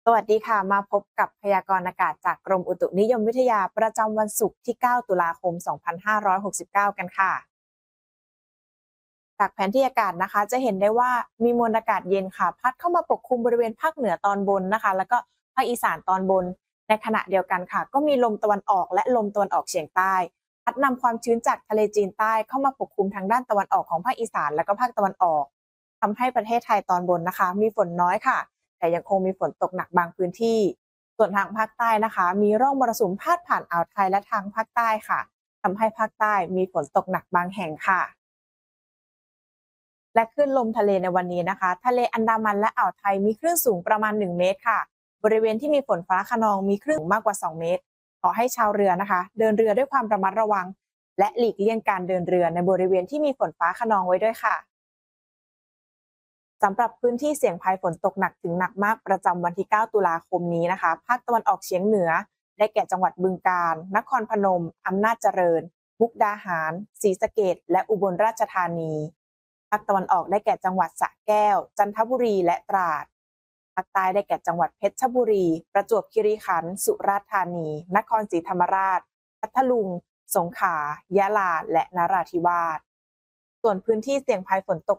สวัสดีค่ะมาพบกับพยากรณ์อากาศจากกรมอุตุนิยมวิทยาประจำวันศุกร์ที่ 9 ตุลาคม 2569 กันค่ะจากแผนที่อากาศนะคะจะเห็นได้ว่ามีมวลอากาศเย็นค่ะพัดเข้ามาปกคลุมบริเวณภาคเหนือตอนบนนะคะแล้วก็ภาคอีสานตอนบนในขณะเดียวกันค่ะก็มีลมตะวันออกและลมตะวันออกเฉียงใต้พัดนำความชื้นจากทะเลจีนใต้เข้ามาปกคลุมทางด้านตะวันออกของภาคอีสานและก็ภาคตะวันออกทำให้ประเทศไทยตอนบนนะคะมีฝนน้อยค่ะ แต่ยังคงมีฝนตกหนักบางพื้นที่ ส่วนทางภาคใต้นะคะมีร่องมรสุมพาดผ่านอ่าวไทยและทางภาคใต้ค่ะทำให้ภาคใต้มีฝนตกหนักบางแห่งค่ะ และคลื่นลมทะเลในวันนี้นะคะทะเลอันดามันและอ่าวไทยมีคลื่นสูงประมาณ1เมตรค่ะบริเวณที่มีฝนฟ้าคะนองมีคลื่นสูงมากกว่า2เมตรขอให้ชาวเรือนะคะเดินเรือด้วยความระมัดระวังและหลีกเลี่ยงการเดินเรือในบริเวณที่มีฝนฟ้าคะนองไว้ด้วยค่ะ สำหรับพื้นที่เสี่ยงภัยฝนตกหนักถึงหนักมากประจำวันที่ 9 ตุลาคมนี้นะคะภาคตะวันออกเฉียงเหนือได้แก่จังหวัดบึงกาฬนครพนมอำนาจเจริญมุกดาหารศรีสะเกษและอุบลราชธานีภาคตะวันออกได้แก่จังหวัดสระแก้วจันทบุรีและตราดภาคใต้ได้แก่จังหวัดเพชรบุรีประจวบคีรีขันธ์สุราษฎร์ธานีนครศรีธรรมราชพัทลุงสงขลายะลาและนราธิวาส ส่วนพื้นที่เสี่ยงภัยฝนตก